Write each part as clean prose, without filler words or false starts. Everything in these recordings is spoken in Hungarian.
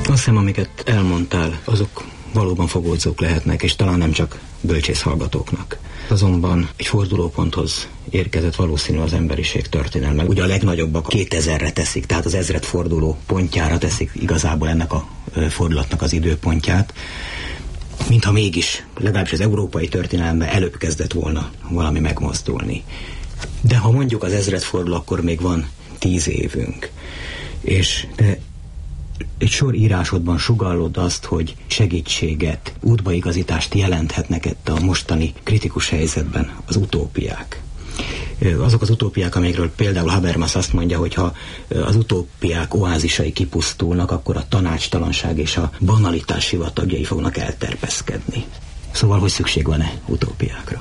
Azt hiszem, amiket elmondtál, azok valóban fogódzók lehetnek, és talán nem csak bölcsész hallgatóknak. Azonban egy fordulóponthoz érkezett valószínű az emberiség történelme. Ugye a legnagyobbak 2000-re teszik, tehát az ezredforduló pontjára teszik igazából ennek a fordulatnak az időpontját, mintha mégis, legalábbis az európai történelemben előbb kezdett volna valami megmozdulni. De ha mondjuk az ezredforduló, akkor még van 10 évünk. És de egy sor írásodban sugallod azt, hogy segítséget, útbaigazítást jelenthetnek itt a mostani kritikus helyzetben az utópiák. Azok az utópiák, amikről például Habermas azt mondja, hogy ha az utópiák oázisai kipusztulnak, akkor a tanácstalanság és a banalitás sivatagjai fognak elterpeszkedni. Szóval, hogy szükség van-e utópiákra?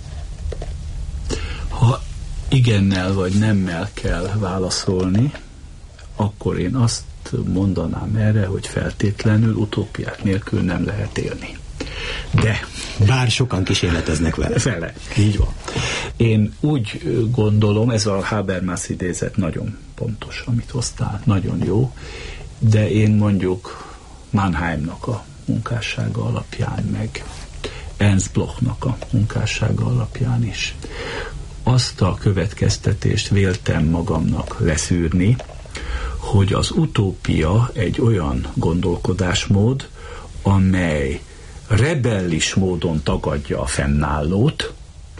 Ha igennel vagy nemmel kell válaszolni, akkor én azt mondanám erre, hogy feltétlenül utópiák nélkül nem lehet élni. De bár sokan kísérleteznek vele. Így van. Én úgy gondolom, ez a Habermas idézet nagyon pontos, amit hoztál, nagyon jó, de én mondjuk Mannheimnak a munkássága alapján, meg Ernst Blochnak a munkássága alapján is azt a következtetést véltem magamnak leszűrni, hogy az utópia egy olyan gondolkodásmód, amely rebellis módon tagadja a fennállót,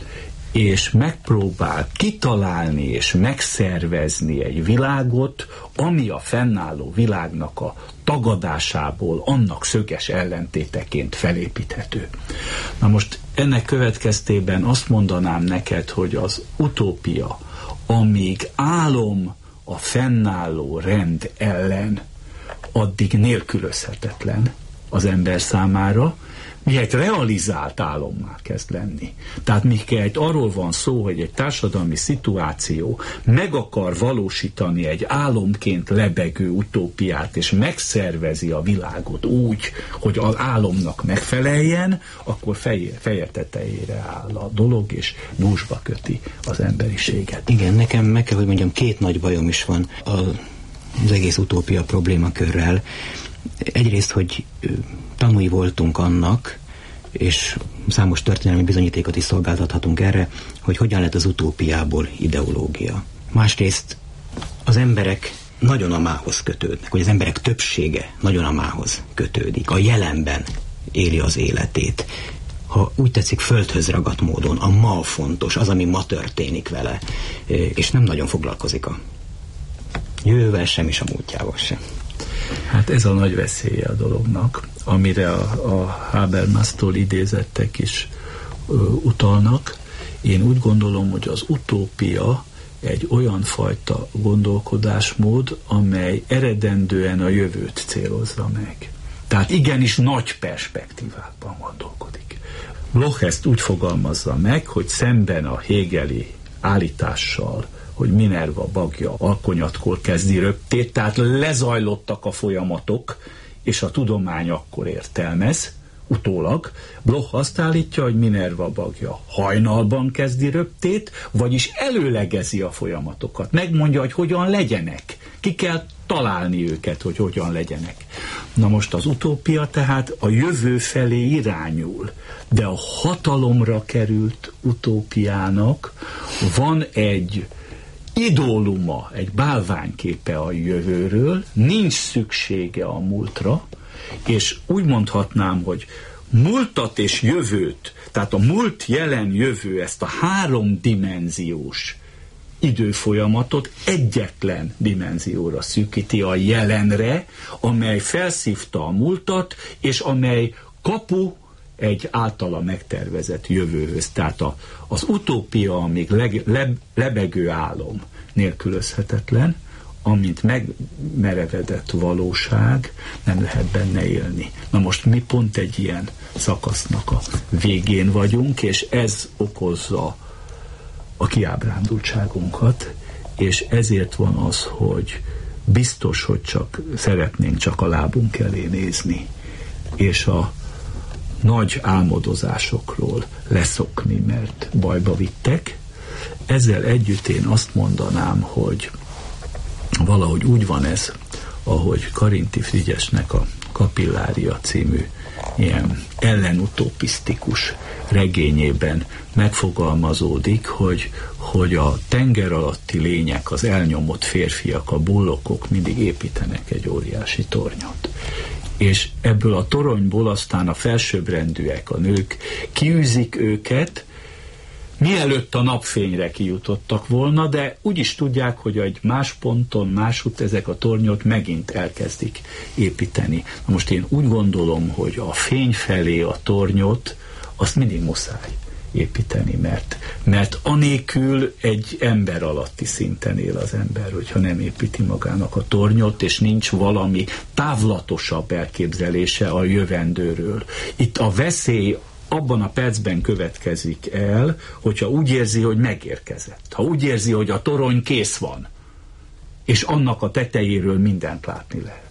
és megpróbál kitalálni és megszervezni egy világot, ami a fennálló világnak a tagadásából annak szöges ellentéteként felépíthető. Na most ennek következtében azt mondanám neked, hogy az utópia, amíg álom a fennálló rend ellen, addig nélkülözhetetlen az ember számára, mihelyt realizált álommá kezd lenni. Tehát mihelyt arról van szó, hogy egy társadalmi szituáció meg akar valósítani egy álomként lebegő utópiát, és megszervezi a világot úgy, hogy az álomnak megfeleljen, akkor feje tetejére áll a dolog, és gúzsba köti az emberiséget. Igen, nekem meg kell, hogy mondjam, 2 nagy bajom is van az egész utópia problémakörrel. Egyrészt, hogy tanúi voltunk annak, és számos történelmi bizonyítékot is szolgáltathatunk erre, hogy hogyan lett az utópiából ideológia. Másrészt az emberek nagyon a mához kötődnek, vagy az emberek többsége nagyon a mához kötődik. A jelenben éli az életét. Ha úgy tetszik, földhöz ragadt módon, a ma fontos, az, ami ma történik vele, és nem nagyon foglalkozik a jövővel sem, és a múltjával sem. Hát ez a nagy veszélye a dolognak, amire a Habermastól idézettek is utalnak. Én úgy gondolom, hogy az utópia egy olyan fajta gondolkodásmód, amely eredendően a jövőt célozza meg. Tehát igenis nagy perspektívákban gondolkodik. Bloch ezt úgy fogalmazza meg, hogy szemben a hegeli állítással, hogy Minerva bagja alkonyatkor kezdi röptét, tehát lezajlottak a folyamatok, és a tudomány akkor értelmez, utólag. Bloch azt állítja, hogy Minerva bagja hajnalban kezdi röptét, vagyis előlegezi a folyamatokat. Megmondja, hogy hogyan legyenek. Ki kell találni őket, hogy hogyan legyenek. Na most az utópia tehát a jövő felé irányul, de a hatalomra került utópiának van egy idóluma, egy bálványképe a jövőről, nincs szüksége a múltra, és úgy mondhatnám, hogy múltat és jövőt, tehát a múlt, jelen, jövő, ezt a 3 dimenziós időfolyamatot egyetlen dimenzióra szűkíti, a jelenre, amely felszívta a múltat, és amely kapu egy általa megtervezett jövőhöz. Tehát az utópia, amíg lebegő álom nélkülözhetetlen, amint megmerevedett valóság, nem lehet benne élni. Na most mi pont egy ilyen szakasznak a végén vagyunk, és ez okozza a kiábrándultságunkat, és ezért van az, hogy biztos, hogy szeretnénk csak a lábunk elé nézni, és a nagy álmodozásokról leszokni, mert bajba vittek. Ezzel együtt én azt mondanám, hogy valahogy úgy van ez, ahogy Karinti Frigyesnek a Kapillária című ilyen ellenutopisztikus regényében megfogalmazódik, hogy a tenger alatti lények, az elnyomott férfiak, a bullokok mindig építenek egy óriási tornyot. És ebből a toronyból aztán a felsőbbrendűek, a nők kiűzik őket, mielőtt a napfényre kijutottak volna, de úgy is tudják, hogy egy más ponton, másút ezek a tornyot megint elkezdik építeni. Na most én úgy gondolom, hogy a fény felé a tornyot, azt mindig muszáj építeni, mert anélkül egy ember alatti szinten él az ember, hogyha nem építi magának a tornyot, és nincs valami távlatosabb elképzelése a jövendőről. Itt a veszély abban a percben következik el, hogyha úgy érzi, hogy megérkezett. Ha úgy érzi, hogy a torony kész van, és annak a tetejéről mindent látni lehet.